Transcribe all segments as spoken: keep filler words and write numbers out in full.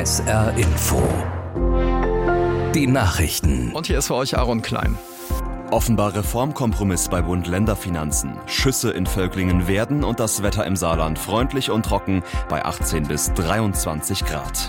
S R Info. Die Nachrichten. Und hier ist für euch Aaron Klein. Offenbar Reformkompromiss bei Bund-Länder-Finanzen. Schüsse in Völklingen-Werden und das Wetter im Saarland freundlich und trocken bei achtzehn bis dreiundzwanzig Grad.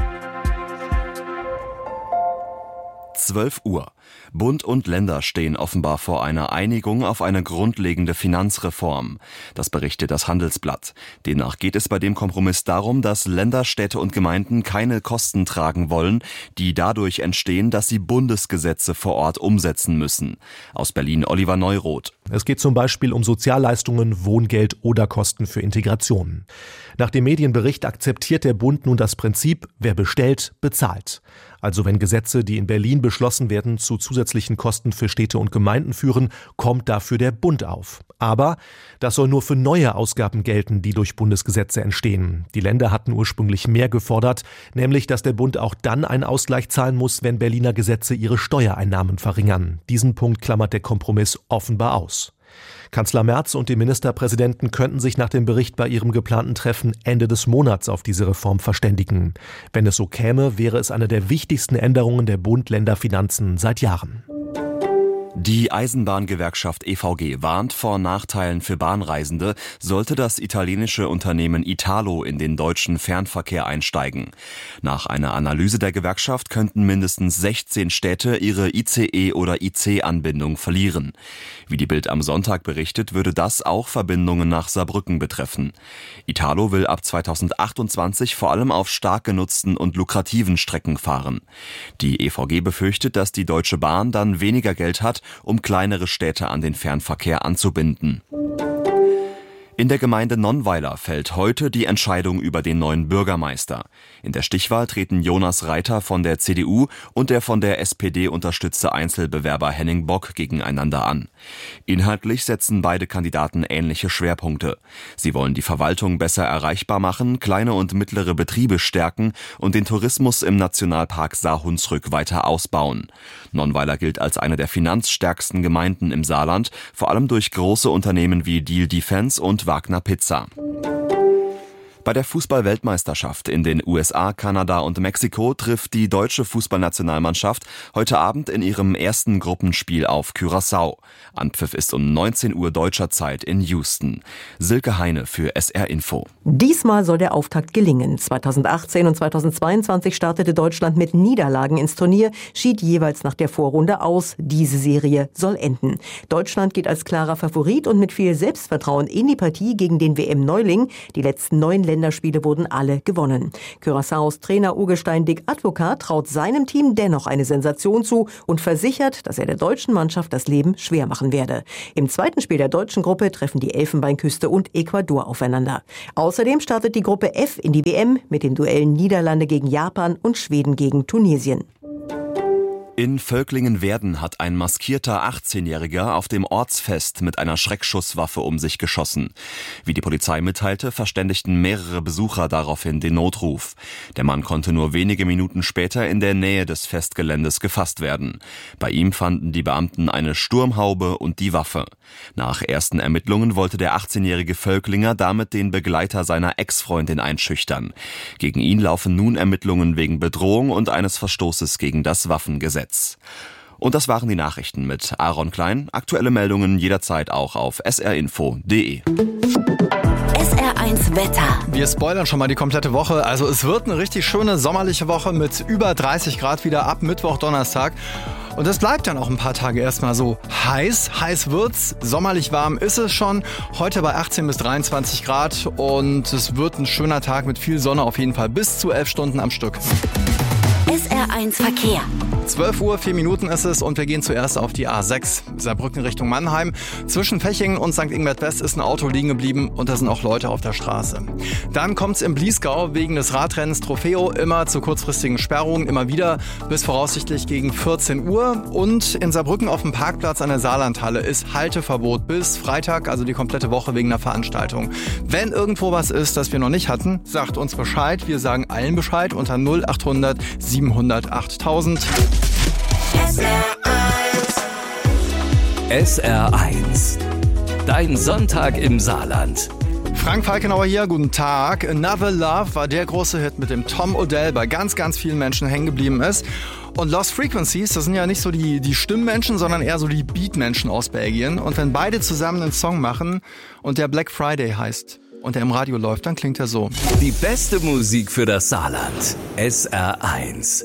zwölf Uhr. Bund und Länder stehen offenbar vor einer Einigung auf eine grundlegende Finanzreform. Das berichtet das Handelsblatt. Demnach geht es bei dem Kompromiss darum, dass Länder, Städte und Gemeinden keine Kosten tragen wollen, die dadurch entstehen, dass sie Bundesgesetze vor Ort umsetzen müssen. Aus Berlin Oliver Neuroth. Es geht zum Beispiel um Sozialleistungen, Wohngeld oder Kosten für Integration. Nach dem Medienbericht akzeptiert der Bund nun das Prinzip, wer bestellt, bezahlt. Also wenn Gesetze, die in Berlin beschlossen werden, zu zusätzlichen Kosten für Städte und Gemeinden führen, kommt dafür der Bund auf. Aber das soll nur für neue Ausgaben gelten, die durch Bundesgesetze entstehen. Die Länder hatten ursprünglich mehr gefordert, nämlich dass der Bund auch dann einen Ausgleich zahlen muss, wenn Berliner Gesetze ihre Steuereinnahmen verringern. Diesen Punkt klammert der Kompromiss offenbar aus. Kanzler Merz und die Ministerpräsidenten könnten sich nach dem Bericht bei ihrem geplanten Treffen Ende des Monats auf diese Reform verständigen. Wenn es so käme, wäre es eine der wichtigsten Änderungen der Bund-Länder-Finanzen seit Jahren. Die Eisenbahngewerkschaft E V G warnt vor Nachteilen für Bahnreisende, sollte das italienische Unternehmen Italo in den deutschen Fernverkehr einsteigen. Nach einer Analyse der Gewerkschaft könnten mindestens sechzehn Städte ihre I C E- oder I C-Anbindung verlieren. Wie die Bild am Sonntag berichtet, würde das auch Verbindungen nach Saarbrücken betreffen. Italo will ab zweitausendachtundzwanzig vor allem auf stark genutzten und lukrativen Strecken fahren. Die E V G befürchtet, dass die Deutsche Bahn dann weniger Geld hat, um kleinere Städte an den Fernverkehr anzubinden. In der Gemeinde Nonnweiler fällt heute die Entscheidung über den neuen Bürgermeister. In der Stichwahl treten Jonas Reiter von der C D U und der von der S P D unterstützte Einzelbewerber Henning Bock gegeneinander an. Inhaltlich setzen beide Kandidaten ähnliche Schwerpunkte. Sie wollen die Verwaltung besser erreichbar machen, kleine und mittlere Betriebe stärken und den Tourismus im Nationalpark Saar-Hunsrück weiter ausbauen. Nonnweiler gilt als eine der finanzstärksten Gemeinden im Saarland, vor allem durch große Unternehmen wie Deal Defense und Wagner Pizza. Bei der Fußball-Weltmeisterschaft in den U S A, Kanada und Mexiko trifft die deutsche Fußballnationalmannschaft heute Abend in ihrem ersten Gruppenspiel auf Curaçao. Anpfiff ist um neunzehn Uhr deutscher Zeit in Houston. Silke Heine für S R Info. Diesmal soll der Auftakt gelingen. zweitausendachtzehn und zweitausendzweiundzwanzig startete Deutschland mit Niederlagen ins Turnier, schied jeweils nach der Vorrunde aus. Diese Serie soll enden. Deutschland geht als klarer Favorit und mit viel Selbstvertrauen in die Partie gegen den W M-Neuling. Die letzten neun Länderspiele wurden alle gewonnen. Curaçaos Trainer Urgestein Dick Advocat traut seinem Team dennoch eine Sensation zu und versichert, dass er der deutschen Mannschaft das Leben schwer machen werde. Im zweiten Spiel der deutschen Gruppe treffen die Elfenbeinküste und Ecuador aufeinander. Außerdem startet die Gruppe F in die W M mit den Duellen Niederlande gegen Japan und Schweden gegen Tunesien. In Völklingen-Werden hat ein maskierter achtzehnjähriger auf dem Ortsfest mit einer Schreckschusswaffe um sich geschossen. Wie die Polizei mitteilte, verständigten mehrere Besucher daraufhin den Notruf. Der Mann konnte nur wenige Minuten später in der Nähe des Festgeländes gefasst werden. Bei ihm fanden die Beamten eine Sturmhaube und die Waffe. Nach ersten Ermittlungen wollte der achtzehnjährige Völklinger damit den Begleiter seiner Ex-Freundin einschüchtern. Gegen ihn laufen nun Ermittlungen wegen Bedrohung und eines Verstoßes gegen das Waffengesetz. Und das waren die Nachrichten mit Aaron Klein. Aktuelle Meldungen jederzeit auch auf s r info punkt d e. S R eins Wetter. Wir spoilern schon mal die komplette Woche. Also es wird eine richtig schöne sommerliche Woche mit über dreißig Grad wieder ab Mittwoch, Donnerstag. Und es bleibt dann auch ein paar Tage erstmal so heiß. Heiß wird's, sommerlich warm ist es schon. Heute bei achtzehn bis dreiundzwanzig Grad und es wird ein schöner Tag mit viel Sonne auf jeden Fall bis zu elf Stunden am Stück. S R eins Verkehr. zwölf Uhr, vier Minuten ist es und wir gehen zuerst auf die A sechs, Saarbrücken Richtung Mannheim. Zwischen Fechingen und Sankt Ingbert West ist ein Auto liegen geblieben und da sind auch Leute auf der Straße. Dann kommt's im Bliesgau wegen des Radrennens Trofeo immer zu kurzfristigen Sperrungen, immer wieder bis voraussichtlich gegen vierzehn Uhr. Und in Saarbrücken auf dem Parkplatz an der Saarlandhalle ist Halteverbot bis Freitag, also die komplette Woche wegen einer Veranstaltung. Wenn irgendwo was ist, das wir noch nicht hatten, sagt uns Bescheid. Wir sagen allen Bescheid unter null achthundert siebenhundert achttausend. S R eins. S R eins. Dein Sonntag im Saarland. Frank Falkenauer hier, guten Tag. Another Love war der große Hit, mit dem Tom Odell bei ganz, ganz vielen Menschen hängen geblieben ist. Und Lost Frequencies, das sind ja nicht so die, die Stimmmenschen, sondern eher so die Beatmenschen aus Belgien. Und wenn beide zusammen einen Song machen und der Black Friday heißt und der im Radio läuft, dann klingt er so. Die beste Musik für das Saarland. S R eins.